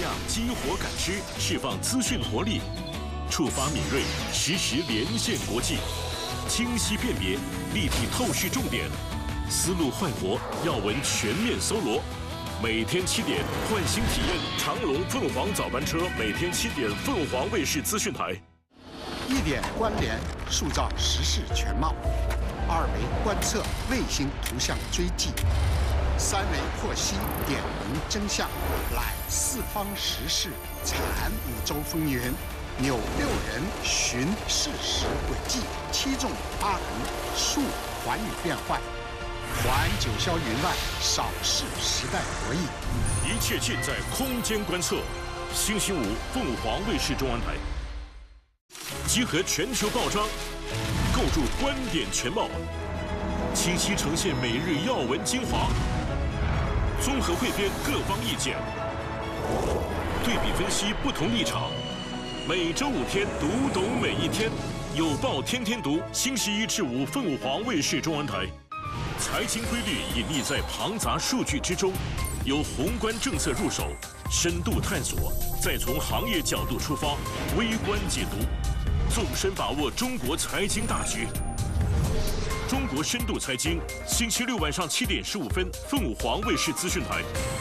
量激活感知，释放资讯活力，触发敏锐，实时连线国际，清晰辨别，立体透视重点，思路焕活，要闻全面搜罗。每天7点，换新体验长龙凤凰早班车，每天7点，凤凰卫视资讯台。 1点关联，塑造时事全貌；2维观测，卫星图像追迹；3维获悉，点明真相，揽四方时事，产5洲风云，扭6人寻事实轨迹，7纵8横，述寰宇变幻。环九霄云外，扫视时代博弈， 一切尽在空间观测。星期5，凤凰卫视中文台，集合全球报章，构筑观点全貌，清晰呈现每日要闻精华，综合汇编各方意见，对比分析不同立场。每周5天，读懂每一天，有报天天读。星期1至5，凤凰卫视中文台。财经规律隐匿在庞杂数据之中，由宏观政策入手，深度探索，再从行业角度出发，微观解读，纵深把握中国财经大局。中国深度财经，星期6晚上7点15分，凤凰卫视资讯台。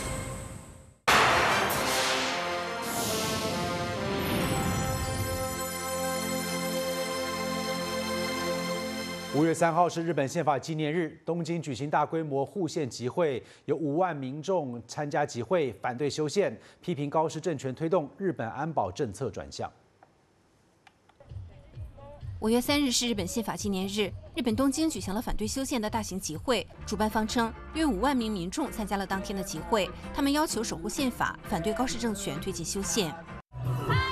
5月3号是日本宪法纪念日，东京举行大规模护宪集会，有5万民众参加集会，反对修宪，批评高市政权推动日本安保政策转向。 5月3日是日本宪法纪念日，日本东京举行了反对修宪的大型集会，主办方称约5万名民众参加了当天的集会，他们要求守护宪法，反对高市政权推进修宪。